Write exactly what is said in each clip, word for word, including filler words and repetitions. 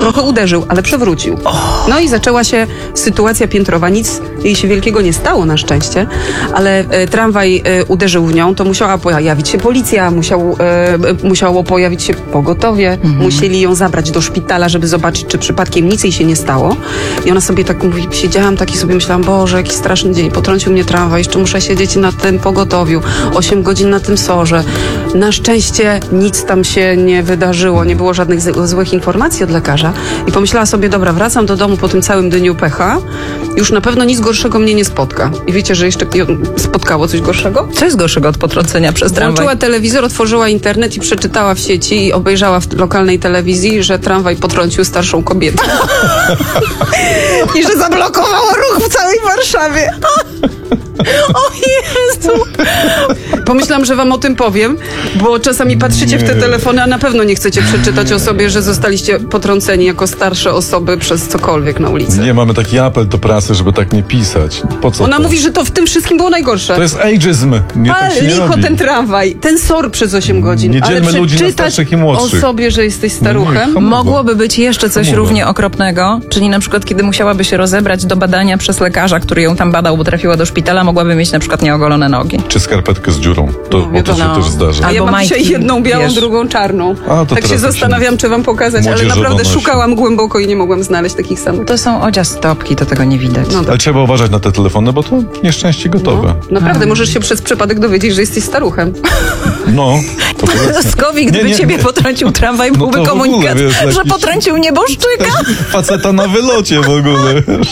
trochę uderzył, ale przewrócił. No i zaczęła się sytuacja piętrowa. Nic jej się wielkiego nie stało na szczęście, ale e, tramwaj e, uderzył w nią, to musiała pojawić się policja, musiał, e, musiało pojawić się pogotowie, mhm. musieli ją zabrać do szpitala, żeby zobaczyć, czy przypadkiem nic jej się nie stało. I ona sobie tak mówi, siedziałam tak i sobie myślałam, Boże, jaki straszny dzień, potrącił mnie tramwaj, jeszcze muszę siedzieć na tym pogotowiu, osiem godzin na tym sorze. Na szczęście nic tam się nie wydarzyło, nie było żadnych z- złych informacji od lekarza. I pomyślała sobie, dobra, wracam do domu po tym całym dniu pecha, już na pewno nic gorszego mnie nie spotka. I wiecie, że jeszcze ją spotkało coś gorszego? Co jest gorszego od potrącenia przez tramwaj? Włączyła telewizor, otworzyła internet i przeczytała w sieci i obejrzała w lokalnej telewizji, że tramwaj potrącił starszą kobietę. I że zablokowało ruch w całej Warszawie. O Jezu! Pomyślałam, że wam o tym powiem, bo czasami patrzycie w te telefony, a na pewno nie chcecie przeczytać o sobie, że zostaliście potrąceni jako starsze osoby przez cokolwiek na ulicy. Nie, mamy taki apel do prasy, żeby tak nie pisać. Po co Ona to? mówi, że to w tym wszystkim było najgorsze. To jest ageism. Nie, tak Ale się nie licho robi. ten tramwaj, ten sor przez osiem godzin. Nie ale dzielmy ludzi na przeczytać starszych i młodszych. o sobie, że jesteś staruchem. No nie, Mogłoby być jeszcze coś Mogło. równie okropnego, czyli na przykład kiedy musiałaby się rozebrać do badania przez lekarza, który ją tam badał, bo trafiła do szpitala, mogłaby mieć na przykład nieogolone nogi. Czy skarpetkę z dziurą. To, No, bo to się wiadomo. też zdarza. A ja Albo mam majtki, dzisiaj jedną białą, wiesz. drugą czarną. A, to tak się teraz tak się zastanawiam, czy wam pokazać, ale młodzieżowo naprawdę nosi. szukałam głęboko i nie mogłam znaleźć takich samych. To są odzia stopki, to tego nie widać. No tak. Ale trzeba uważać na te telefony, bo to nieszczęście gotowe. Naprawdę, możesz się przez przypadek dowiedzieć, że jesteś staruchem. No. to powiedzmy. Skowi, gdyby Nie, nie, ciebie nie. potrącił tramwaj, No byłby to w ogóle, komunikat, wiesz, że jakiś- potrącił nieboszczyka. Faceta na wylocie w ogóle. wiesz.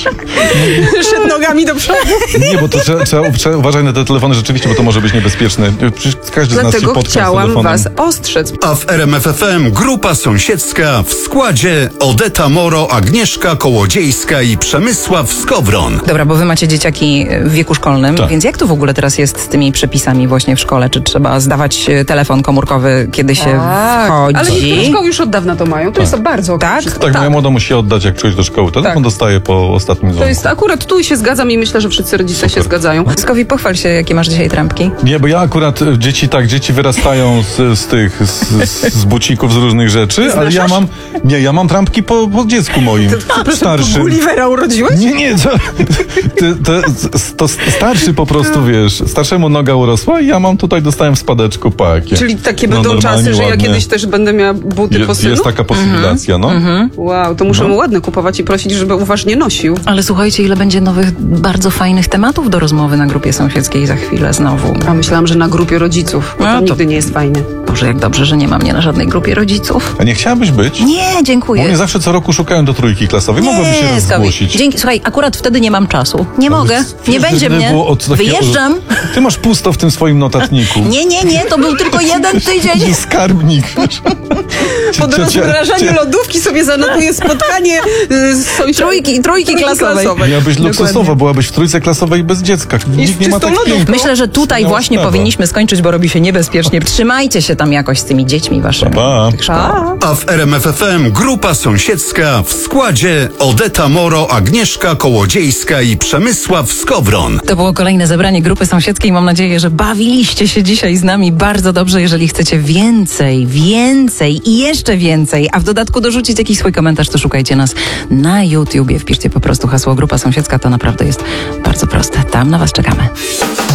Szedł nogami do przodu. Nie, bo to trzeba, trzeba, trzeba uważać na te telefony rzeczywiście, bo to może być niebezpieczne. Przecież każdy z nas się Dlatego potknął z chciałam telefonem. was ostrzec. A w R M F F M grupa sąsiedzka w składzie Odeta Moro, Agnieszka Kołodziejska i Przemysław Skowron. Dobra, bo wy macie dzieciaki w wieku szkolnym, Tak. więc jak to w ogóle teraz jest z tymi przepisami właśnie w szkole? Czy trzeba zdawać e, telefon komórkowy, kiedy się wchodzi? Tak, ale niektóre szkoły już od dawna to mają. To jest bardzo Tak? wszystko. Tak, moja młoda musi oddać, jak przyjść do szkoły. Telefon Tak. dostaje po ostatnim To dzwonku. jest akurat tu się zgadzam i myślę, że wszyscy rodzice się zgadzają. Skowi, pochwal się, jakie masz dzisiaj trampki. Nie, bo ja akurat e, dzieci tak, dzieci wyrastają z, z tych, z, z bucików, z różnych rzeczy, ale ja mam, nie, ja mam trampki po, po dziecku moim, starszym. Gullivera urodziłeś? Nie, nie, to, to, to, to starszy po prostu, wiesz, starszemu noga urosła i ja mam tutaj, dostałem w spadeczku pakie. Czyli takie No, będą normalnie, czasy, że ja ładne. kiedyś też będę miała buty po Jest, synu? jest taka posibilacja, no. Wow, to muszę No. mu ładne kupować i prosić, żeby uważnie nosił. Ale słuchajcie, ile będzie nowych, bardzo fajnych tematów do rozmowy na grupie sąsiedzkiej za chwilę znowu. A myślałam, że na grupie rodziców, bo to A, to- nigdy nie jest fajne. Boże, jak dobrze, że nie ma mnie na żadnej grupie rodziców. A nie chciałabyś być? Nie, Bo dziękuję. mnie zawsze co roku szukają do trójki klasowej. Mogłaby się raz Skowi. zgłosić. Dzięki. Słuchaj, akurat wtedy nie mam czasu. Nie mogę. Nie będzie mnie. Było od takiego- Wyjeżdżam. Ty masz pusto w tym swoim notatniku. Nie, nie, nie, to był tylko jeden tydzień. Nie skarbnik. Po rozmrażaniu lodówki sobie zanotuję spotkanie y, z sąsiadami. Trójki, trójki klasowej. Miałabyś luksusowo, Dokładnie. byłaś w trójce klasowej bez dziecka. Nikt nie ma czystą tak lodówką. pięknie. Myślę, że tutaj Wspaniała właśnie sprawa. powinniśmy skończyć, bo robi się niebezpiecznie. Trzymajcie się tam jakoś z tymi dziećmi waszymi. Pa. Tych szkołach. A w R M F F M grupa sąsiedzka w składzie Odeta Moro, Agnieszka Kołodziejska i Przemysław Skowron. To było kolejne zebranie grupy sąsiedzkiej. Mam nadzieję, że bawiliście się dzisiaj z nami bardzo dobrze. Jeżeli chcecie więcej, więcej i jeszcze więcej, a w dodatku dorzucić jakiś swój komentarz, to szukajcie nas na YouTubie. Wpiszcie po prostu hasło Grupa Sąsiedzka. To naprawdę jest bardzo proste. Tam na was czekamy.